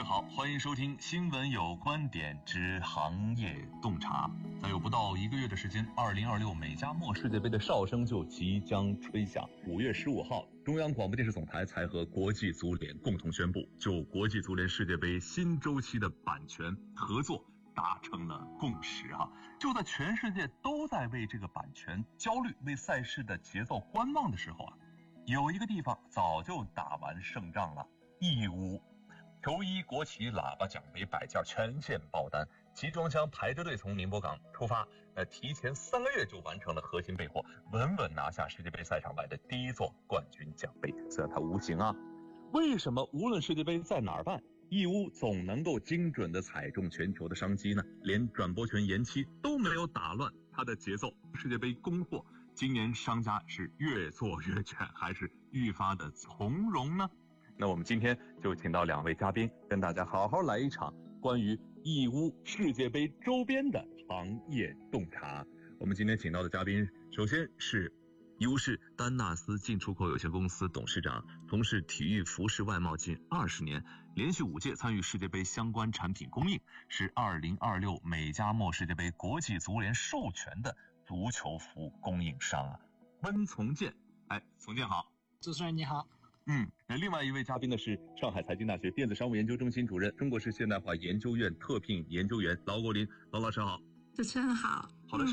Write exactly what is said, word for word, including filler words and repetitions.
们好，欢迎收听新闻有观点之行业洞察。再有不到一个月的时间，二零二六美加墨世界杯的哨声就即将吹响。五月十五号，中央广播电视总台才和国际足联共同宣布，就国际足联世界杯新周期的版权合作达成了共识啊！就在全世界都在为这个版权焦虑、为赛事的节奏观望的时候啊，有一个地方早就打完胜仗了，义乌。球衣、国旗、喇叭、奖杯、摆件全线爆单，集装箱排着队从宁波港出发，呃，提前三个月就完成了核心备货，稳稳拿下世界杯赛场外的第一座冠军奖杯。虽然它无形啊，为什么无论世界杯在哪儿办，义乌总能够精准地踩中全球的商机呢？连转播权延期都没有打乱它的节奏。世界杯供货，今年商家是越做越卷，还是愈发的从容呢？那我们今天就请到两位嘉宾，跟大家好好来一场关于义乌世界杯周边的行业洞察。我们今天请到的嘉宾，首先是义乌市丹纳斯进出口有限公司董事长，从事体育服饰外贸近二十年，连续五届参与世界杯相关产品供应，是二零二六美加墨世界杯国际足联授权的足球服供应商啊。温从建，哎，从建好。 主持人你好。 嗯，那另外一位嘉宾呢是上海财经大学电子商务研究中心主任、中国式现代化研究院特聘研究员劳国林，劳老师好。 主持人好。